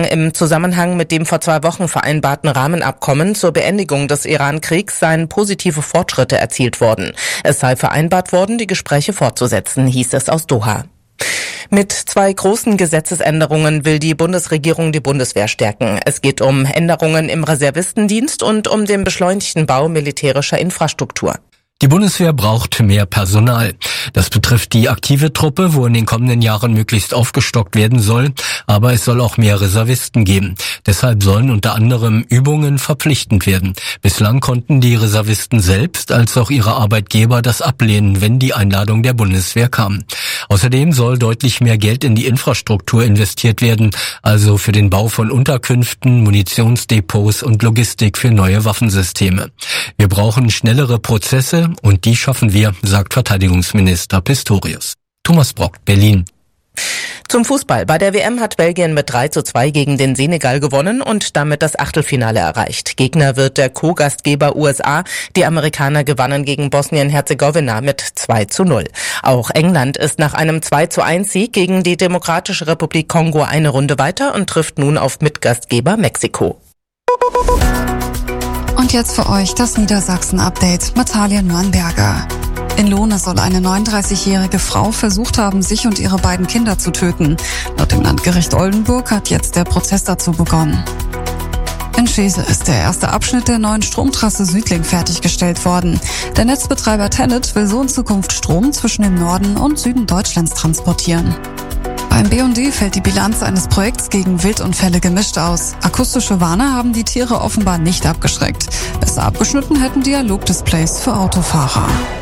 im Zusammenhang mit dem vor 2 Wochen vereinbarten Rahmenabkommen zur Beendigung des Iran-Kriegs seien positive Fortschritte erzielt worden. Es sei vereinbart worden, die Gespräche fortzusetzen, hieß es aus Doha. Mit 2 großen Gesetzesänderungen will die Bundesregierung die Bundeswehr stärken. Es geht um Änderungen im Reservistendienst und um den beschleunigten Bau militärischer Infrastruktur. Die Bundeswehr braucht mehr Personal. Das betrifft die aktive Truppe, wo in den kommenden Jahren möglichst aufgestockt werden soll. Aber es soll auch mehr Reservisten geben. Deshalb sollen unter anderem Übungen verpflichtend werden. Bislang konnten die Reservisten selbst als auch ihre Arbeitgeber das ablehnen, wenn die Einladung der Bundeswehr kam. Außerdem soll deutlich mehr Geld in die Infrastruktur investiert werden, also für den Bau von Unterkünften, Munitionsdepots und Logistik für neue Waffensysteme. Wir brauchen schnellere Prozesse, und die schaffen wir, sagt Verteidigungsminister Pistorius. Thomas Brock, Berlin. Zum Fußball. Bei der WM hat Belgien mit 3:2 gegen den Senegal gewonnen und damit das Achtelfinale erreicht. Gegner wird der Co-Gastgeber USA. Die Amerikaner gewannen gegen Bosnien-Herzegowina mit 2:0. Auch England ist nach einem 2:1 Sieg gegen die Demokratische Republik Kongo eine Runde weiter und trifft nun auf Mitgastgeber Mexiko. Und jetzt für euch das Niedersachsen-Update mit Talia Nürnberger. In Lohne soll eine 39-jährige Frau versucht haben, sich und ihre beiden Kinder zu töten. Laut dem Landgericht Oldenburg hat jetzt der Prozess dazu begonnen. In Schesel ist der erste Abschnitt der neuen Stromtrasse Südlink fertiggestellt worden. Der Netzbetreiber TenneT will so in Zukunft Strom zwischen dem Norden und Süden Deutschlands transportieren. Beim BND fällt die Bilanz eines Projekts gegen Wildunfälle gemischt aus. Akustische Warner haben die Tiere offenbar nicht abgeschreckt. Besser abgeschnitten hätten Dialogdisplays für Autofahrer.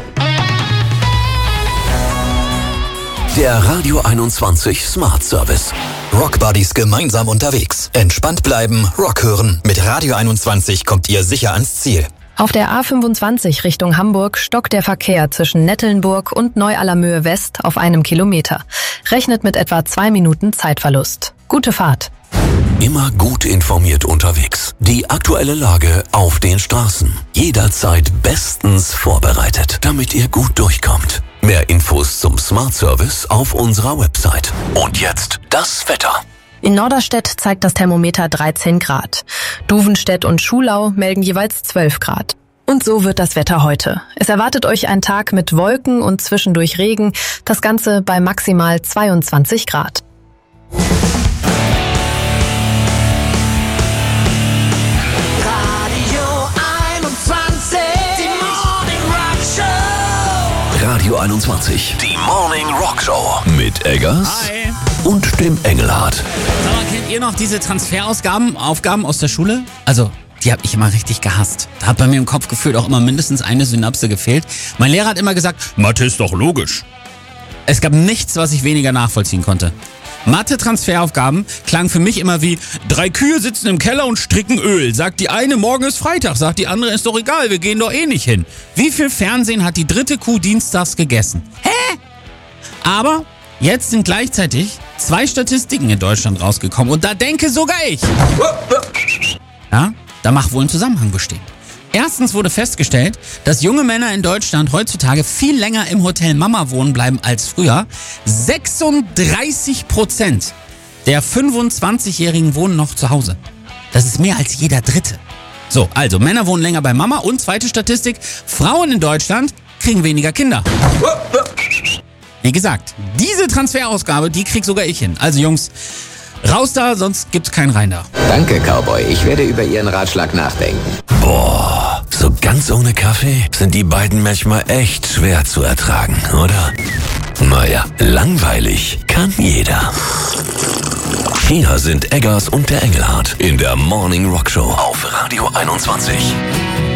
Der Radio 21 Smart Service. Rock Buddies gemeinsam unterwegs. Entspannt bleiben, Rock hören. Mit Radio 21 kommt ihr sicher ans Ziel. Auf der A25 Richtung Hamburg stockt der Verkehr zwischen Nettelnburg und Neu-Allermöhe West auf 1 Kilometer. Rechnet mit etwa 2 Minuten Zeitverlust. Gute Fahrt. Immer gut informiert unterwegs. Die aktuelle Lage auf den Straßen. Jederzeit bestens vorbereitet, damit ihr gut durchkommt. Mehr Infos zum Smart Service auf unserer Website. Und jetzt das Wetter. In Norderstedt zeigt das Thermometer 13 Grad. Duvenstedt und Schulau melden jeweils 12 Grad. Und so wird das Wetter heute. Es erwartet euch ein Tag mit Wolken und zwischendurch Regen. Das Ganze bei maximal 22 Grad. Radio 21, die Morning Rock Show mit Eggers und dem Engelhardt. Sag mal, kennt ihr noch diese Transferaufgaben aus der Schule? Also, die habe ich immer richtig gehasst. Da hat bei mir im Kopf gefühlt auch immer mindestens eine Synapse gefehlt. Mein Lehrer hat immer gesagt, Mathe ist doch logisch. Es gab nichts, was ich weniger nachvollziehen konnte. Mathe-Transferaufgaben klangen für mich immer wie 3 Kühe sitzen im Keller und stricken Öl. Sagt die eine, morgen ist Freitag. Sagt die andere, ist doch egal, wir gehen doch eh nicht hin. Wie viel Fernsehen hat die 3. Kuh dienstags gegessen? Hä? Aber jetzt sind gleichzeitig 2 Statistiken in Deutschland rausgekommen und da denke sogar ich. Ja, da mag wohl ein Zusammenhang bestehen. Erstens wurde festgestellt, dass junge Männer in Deutschland heutzutage viel länger im Hotel Mama wohnen bleiben als früher. 36% der 25-Jährigen wohnen noch zu Hause. Das ist mehr als jeder Dritte. So, also Männer wohnen länger bei Mama und zweite Statistik, Frauen in Deutschland kriegen weniger Kinder. Wie gesagt, diese Transferausgabe, die krieg sogar ich hin. Also Jungs, raus da, sonst gibt's keinen rein da. Danke, Cowboy. Ich werde über Ihren Ratschlag nachdenken. Boah, so ganz ohne Kaffee sind die beiden manchmal echt schwer zu ertragen, oder? Naja, langweilig kann jeder. Hier sind Eggers und der Engelhardt in der Morning Rock Show auf Radio 21.